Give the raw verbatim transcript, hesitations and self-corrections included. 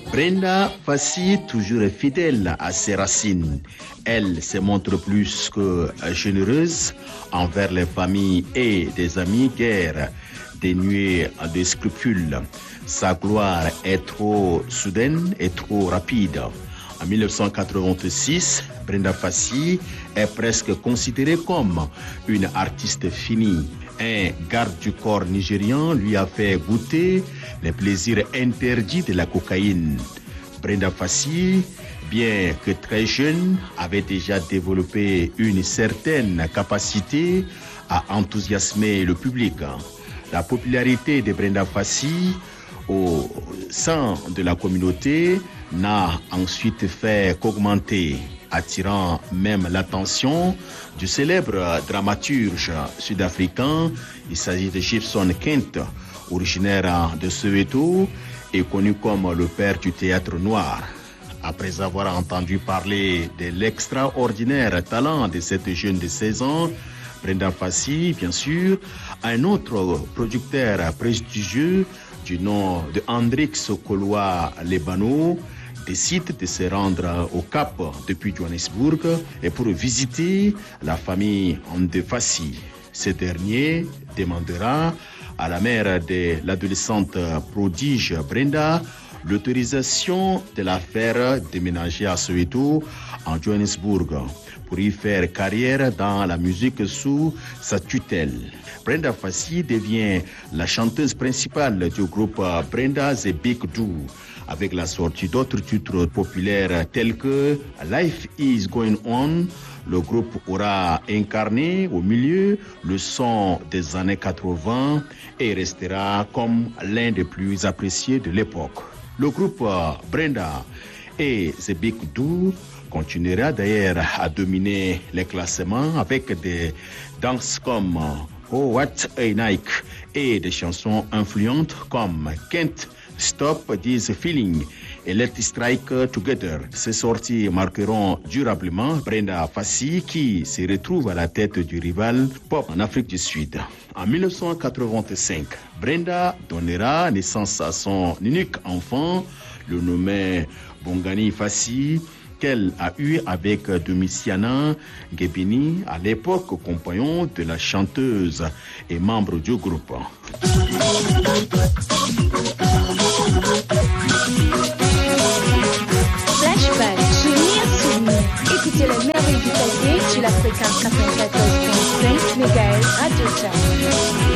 Brenda Fassie, toujours fidèle à ses racines, elle se montre plus que généreuse envers les familles et des amis guère dénués de scrupules. Sa gloire est trop soudaine et trop rapide. En mille neuf cent quatre-vingt-six, Brenda Fassie est presque considérée comme une artiste finie. Un garde du corps nigérian lui a fait goûter les plaisirs interdits de la cocaïne. Brenda Fassie, bien que très jeune, avait déjà développé une certaine capacité à enthousiasmer le public. La popularité de Brenda Fassie au sein de la communauté n'a ensuite fait qu'augmenter, attirant même l'attention du célèbre dramaturge sud-africain. Il s'agit de Gibson Kent, originaire de Soweto et connu comme le père du théâtre noir. Après avoir entendu parler de l'extraordinaire talent de cette jeune de seize ans, Brenda Fassie, bien sûr, un autre producteur prestigieux du nom de Hendrik Sokoloa Lebano, décide de se rendre au Cap depuis Johannesburg et pour visiter la famille de Fassie. Ce dernier demandera à la mère de l'adolescente prodige Brenda l'autorisation de la faire déménager à Soweto en Johannesburg pour y faire carrière dans la musique sous sa tutelle. Brenda Fassie devient la chanteuse principale du groupe Brenda The Big Do, avec la sortie d'autres titres populaires tels que Life is Going On. Le groupe aura incarné au milieu le son des années quatre-vingts et restera comme l'un des plus appréciés de l'époque. Le groupe Brenda et The Big Do continuera d'ailleurs à dominer les classements avec des danses comme Oh What a Night et des chansons influentes comme Can't Stop This Feeling et Let's Strike Together. Ces sorties marqueront durablement Brenda Fassie qui se retrouve à la tête du rival pop en Afrique du Sud. En mille neuf cent quatre-vingt-cinq, Brenda donnera naissance à son unique enfant, le nommé Bongani Fassie, qu'elle a eu avec Domitiana Ngebini, à l'époque compagnon de la chanteuse et membre du groupe. Flashback, souvenirs, souvenirs. Écoutez les merveilles du passé sur la fréquence quatre-vingt-quatorze virgule cinq mégahertz Radio Chat.